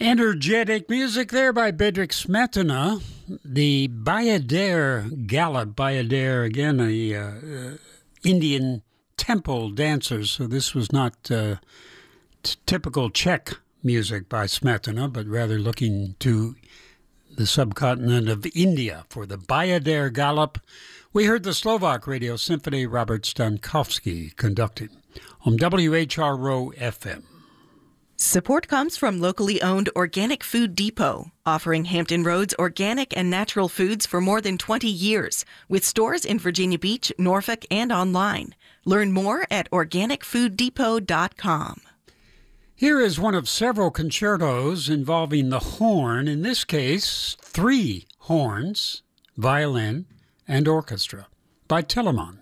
Energetic music there by Bedřich Smetana. The Bayadere Galop. Bayadere, again, a Indian temple dancer. So this was not typical Czech music by Smetana, but rather looking to the subcontinent of India for the Bayadere Galop. We heard the Slovak Radio Symphony, Robert Stankowski conducting on WHRO FM. Support comes from locally owned Organic Food Depot, offering Hampton Roads organic and natural foods for more than 20 years, with stores in Virginia Beach, Norfolk, and online. Learn more at organicfooddepot.com. Here is one of several concertos involving the horn, in this case, 3 horns, violin, and orchestra, by Telemann.